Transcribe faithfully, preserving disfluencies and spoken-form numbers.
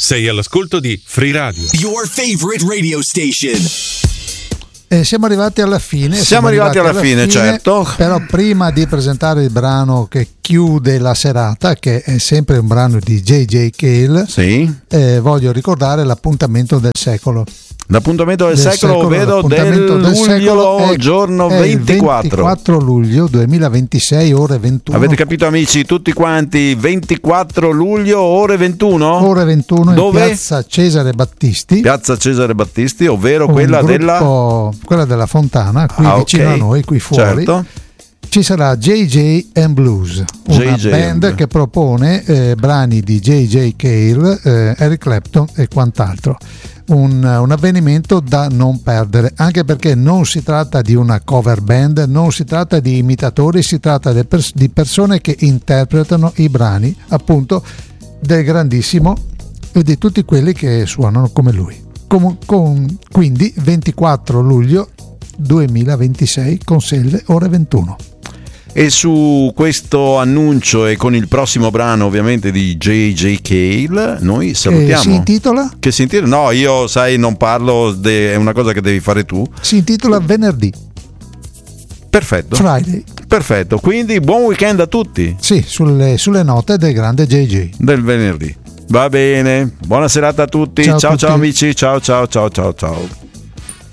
Sei all'ascolto di Free Radio. Your favorite radio station. Eh, siamo arrivati alla fine. Siamo, siamo arrivati, arrivati alla, alla fine, fine, certo. Però prima di presentare il brano che chiude la serata, che è sempre un brano di J J Cale, sì. eh, voglio ricordare l'appuntamento del secolo. L'appuntamento del, del secolo, secolo vedo l'appuntamento del luglio, luglio, è, giorno è ventiquattro. ventiquattro luglio duemilaventisei, ore ventuno. Avete capito, amici, tutti quanti? ventiquattro luglio, ore ventuno? Ore ventuno. Dove? In piazza Cesare Battisti. Piazza Cesare Battisti, ovvero Un quella gruppo, della quella della Fontana, qui ah, vicino okay. a noi, qui fuori. Certo. Ci sarà J J and Blues, una J J band and... che propone eh, brani di J J Cale, eh, Eric Clapton e quant'altro. Un, un avvenimento da non perdere, anche perché non si tratta di una cover band, non si tratta di imitatori, si tratta de pers- di persone che interpretano i brani appunto del grandissimo e di tutti quelli che suonano come lui. Com- con, quindi ventiquattro luglio duemilaventisei con Selle, ore ventuno. E su questo annuncio e con il prossimo brano ovviamente di J J Cale noi salutiamo. Che si intitola? Che si intitola? No, io sai non parlo, de... è una cosa che devi fare tu. Si intitola Venerdì. Perfetto. Friday. Perfetto, quindi buon weekend a tutti. Sì, sulle, sulle note del grande J J. Del venerdì. Va bene, buona serata a tutti. Ciao, ciao, a tutti. ciao amici, ciao ciao ciao ciao ciao.